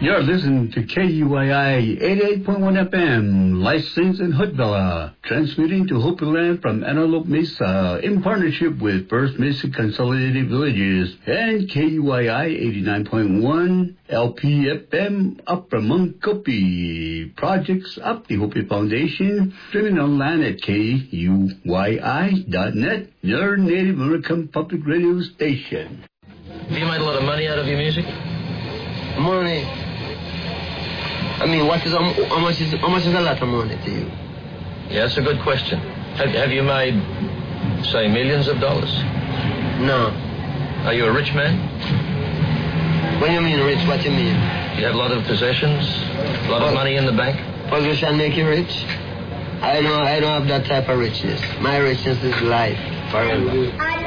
You're listening to KUYI 88.1 FM, licensed in Hoodvilla, transmitting to Hopi Land from Antelope Mesa in partnership with First Mesa Consolidated Villages and KUYI 89.1 LPFM up from Munkopi. Projects up the Hopi Foundation, streaming online at KUYI.net, your Native American public radio station. Have you made a lot of money out of your music? Money? I mean, how much is a lot of money to you? Yeah, that's a good question. Have you made, say, millions of dollars? No. Are you a rich man? What do you mean rich? What do you mean? You have a lot of possessions, a lot of money in the bank? Possession make you rich? I don't have that type of richness. My richness is life forever.